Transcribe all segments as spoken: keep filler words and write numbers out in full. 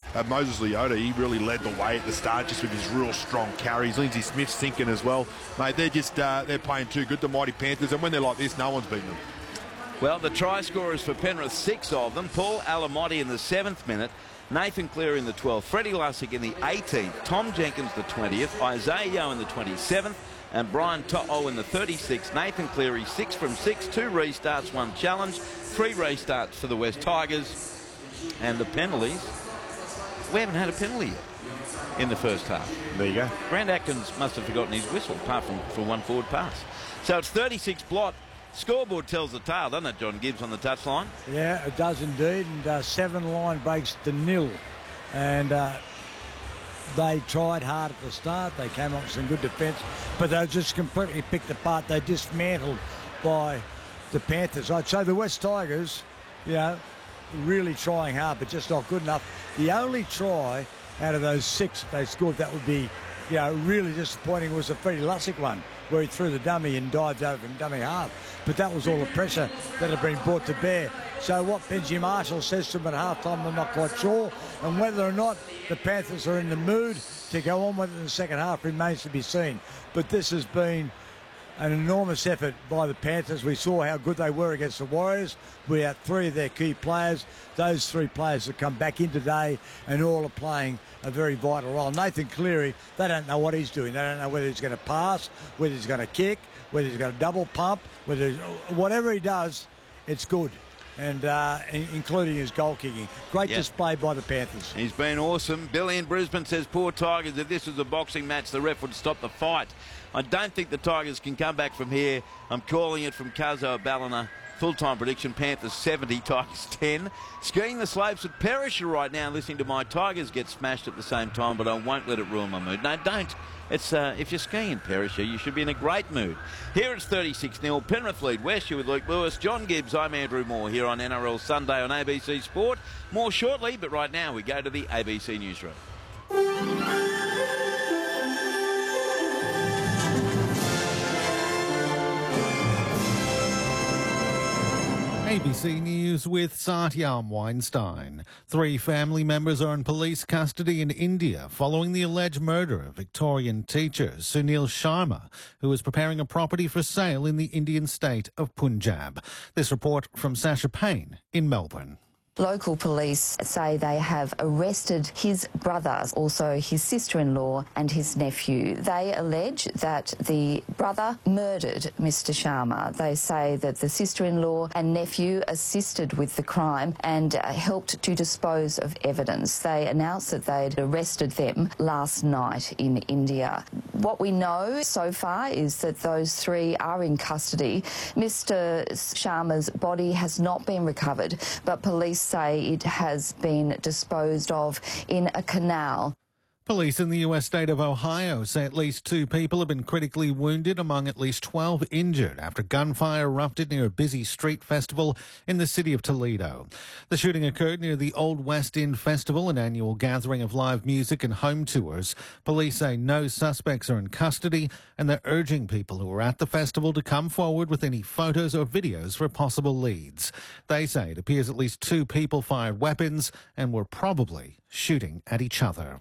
Uh, Moses Leota, he really led the way at the start just with his real strong carries. Lindsay Smith's sinking as well. Mate, they're just, uh, they're playing too good, the Mighty Panthers, and when they're like this, no one's beating them. Well, the try scorers for Penrith, six of them. Paul Alamotti in the seventh minute. Nathan Cleary in the twelfth. Freddie Lussick in the eighteenth. Tom Jenkins the twentieth. Isaiah Yeo in the twenty-seventh. And Brian To'o in the thirty-sixth. Nathan Cleary, six from six. Two restarts, one challenge. Three restarts for the West Tigers. And the penalties. We haven't had a penalty yet in the first half. There you go. Grant Atkins must have forgotten his whistle, apart from for one forward pass. So it's thirty-six blot. Scoreboard tells the tale, doesn't it, John Gibbs, on the touchline? Yeah, it does indeed. And uh, seven line breaks to nil. And uh, they tried hard at the start. They came up with some good defence, but they were just completely picked apart. They dismantled by the Panthers. I'd say the West Tigers, you know, really trying hard, but just not good enough. The only try out of those six they scored that would be, you know, really disappointing was the Freddie Lussick one, where he threw the dummy and dived over from dummy half. But that was all the pressure that had been brought to bear. So what Benji Marshall says to him at halftime, I'm not quite sure. And whether or not the Panthers are in the mood to go on with it in the second half remains to be seen. But this has been an enormous effort by the Panthers. We saw how good they were against the Warriors. We had three of their key players. Those three players have come back in today and all are playing a very vital role. Nathan Cleary, they don't know what he's doing. They don't know whether he's going to pass, whether he's going to kick, whether he's going to double pump, whether whatever he does, it's good. And uh, including his goal kicking. Great yep. display by the Panthers. He's been awesome. Billy in Brisbane says, poor Tigers, if this was a boxing match, the ref would stop the fight. I don't think the Tigers can come back from here. I'm calling it from Kazo Ballina. Full-time prediction, Panthers seventy, Tigers ten. Skiing the slopes at Perisher right now, listening to my Tigers get smashed at the same time, but I won't let it ruin my mood. No, don't. It's uh, if you're skiing in Perisher, you should be in a great mood. Here it's thirty-six nil. Penrith lead West with Luke Lewis. John Gibbs, I'm Andrew Moore here on N R L Sunday on A B C Sport. More shortly, but right now we go to the A B C Newsroom. A B C News with Satyam Weinstein. Three family members are in police custody in India following the alleged murder of Victorian teacher Sunil Sharma, who was preparing a property for sale in the Indian state of Punjab. This report from Sasha Payne in Melbourne. Local police say they have arrested his brother, also his sister-in-law and his nephew. They allege that the brother murdered Mister Sharma. They say that the sister-in-law and nephew assisted with the crime and uh, helped to dispose of evidence. They announced that they'd arrested them last night in India. What we know so far is that those three are in custody. Mister Sharma's body has not been recovered, but police say it has been disposed of in a canal. Police in the U S state of Ohio say at least two people have been critically wounded, among at least twelve injured after gunfire erupted near a busy street festival in the city of Toledo. The shooting occurred near the Old West End Festival, an annual gathering of live music and home tours. Police say no suspects are in custody, and they're urging people who were at the festival to come forward with any photos or videos for possible leads. They say it appears at least two people fired weapons and were probably shooting at each other.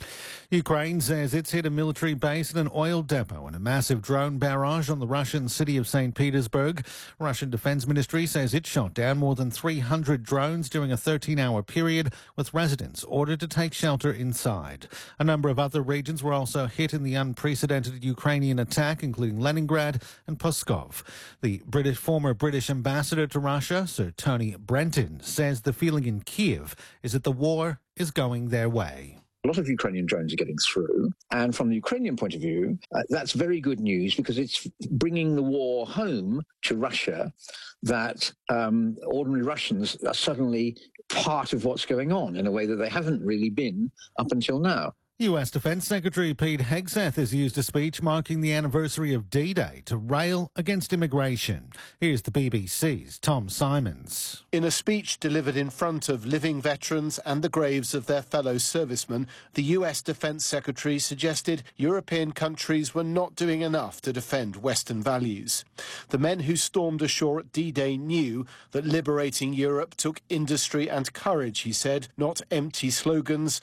Ukraine says it's hit a military base and an oil depot and a massive drone barrage on the Russian city of Saint Petersburg. Russian Defense Ministry says it shot down more than three hundred drones during a thirteen-hour period, with residents ordered to take shelter inside. A number of other regions were also hit in the unprecedented Ukrainian attack, including Leningrad and Pskov. The British former British ambassador to Russia, Sir Tony Brenton, says the feeling in Kiev is that the war is going their way. A lot of Ukrainian drones are getting through. And from the Ukrainian point of view, uh, that's very good news because it's bringing the war home to Russia that um, ordinary Russians are suddenly part of what's going on in a way that they haven't really been up until now. U S Defense Secretary Pete Hegseth has used a speech marking the anniversary of D-Day to rail against immigration. Here's the B B C's Tom Simons. In a speech delivered in front of living veterans and the graves of their fellow servicemen, the U S Defense Secretary suggested European countries were not doing enough to defend Western values. The men who stormed ashore at D-Day knew that liberating Europe took industry and courage, he said, not empty slogans.